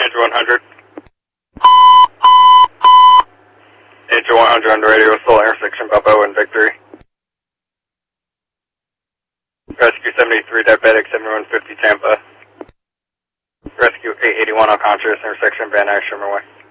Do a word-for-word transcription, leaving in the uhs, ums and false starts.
Angel one hundred. Angel one hundred on the radio, Soul intersection, Balboa and Victory. Rescue seventy-three, diabetic, seventy-one fifty, Tampa. Rescue eight eighty-one, unconscious, intersection, Van Nuys, Sherman Way.